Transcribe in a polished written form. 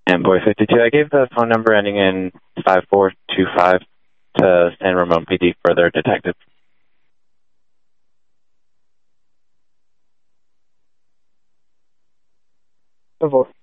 And Boy 52, I gave the phone number ending in 5425 to San Ramon PD for their detective. Over.